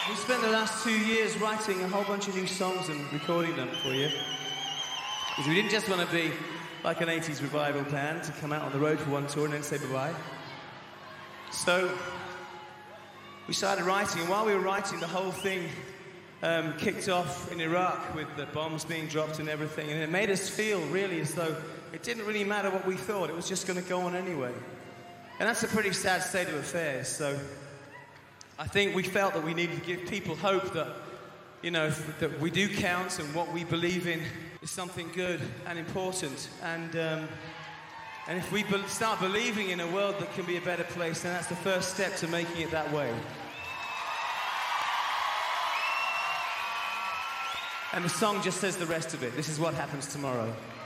We spent the last 2 years writing a whole bunch of new songs and recording them for you. Because we didn't just want to be like an 80s revival band to come out on the road for one tour and then say bye-bye. So we started writing, and while we were writing, the whole thing kicked off in Iraq with the bombs being dropped and everything, and it made us feel really as though it didn't really matter what we thought, it was just going to go on anyway. And that's a pretty sad state of affairs, so I think we felt that we needed to give people hope that, you know, that we do count and what we believe in is something good and important. And if we start believing in a world that can be a better place, then that's the first step to making it that way. And the song just says the rest of it. This is what happens tomorrow.